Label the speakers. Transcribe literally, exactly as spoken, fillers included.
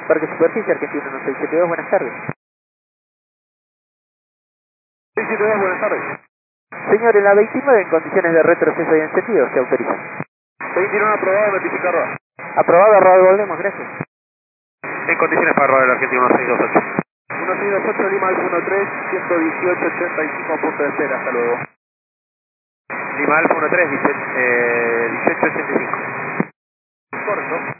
Speaker 1: Parque Superficie, Argentina uno seis siete dos, buenas tardes.
Speaker 2: seis siete dos, buenas tardes.
Speaker 1: Señor, en la veintinueve en condiciones de retroceso y encendido, se autoriza.
Speaker 2: veintinueve aprobado, notificar rodar.
Speaker 1: Aprobado, arroba volvemos, gracias.
Speaker 2: En condiciones para rodar el Argentina uno seis dos ocho.
Speaker 1: uno seis dos ocho, Lima Alfa uno tres, ciento dieciocho ochenta y cinco, punto de espera, hasta luego.
Speaker 2: Lima Alfa uno tres, dieciocho ochenta y cinco.
Speaker 1: Correcto.